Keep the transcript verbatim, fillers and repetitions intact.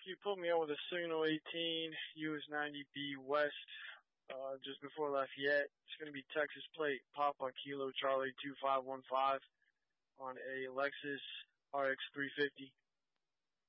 you put me on with a Signal eighteen, U S ninety B West, uh, just before Lafayette. It's going to be Texas plate, Papa Kilo Charlie two five one five on a Lexus R X three fifty.